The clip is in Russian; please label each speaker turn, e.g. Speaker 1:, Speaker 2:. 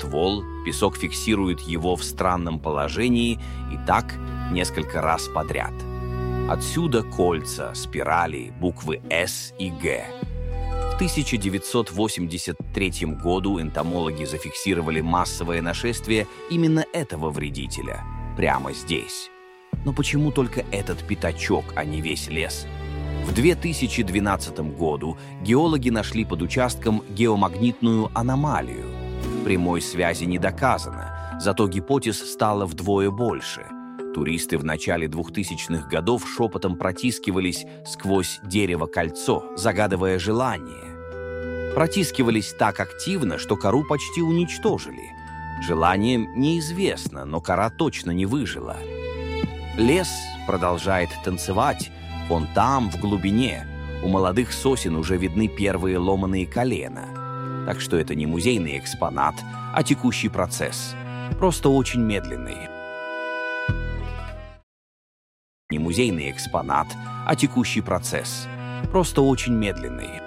Speaker 1: ствол, песок фиксирует его в странном положении и так несколько раз подряд. Отсюда кольца, спирали, буквы «С» и «Г». В 1983 году энтомологи зафиксировали массовое нашествие именно этого вредителя, прямо здесь. Но почему только этот пятачок, а не весь лес? В 2012 году геологи нашли под участком геомагнитную аномалию. Прямой связи не доказано, зато гипотез стало вдвое больше. Туристы в начале 2000-х годов шепотом протискивались сквозь дерево-кольцо, загадывая желание. Протискивались так активно, что кору почти уничтожили. Желание неизвестно, но кора точно не выжила. Лес продолжает танцевать. Вон там, в глубине, у молодых сосен уже видны первые ломаные колена. Так что это не музейный экспонат, а текущий процесс. Просто очень медленный. Не музейный экспонат, а текущий процесс. Просто очень медленный.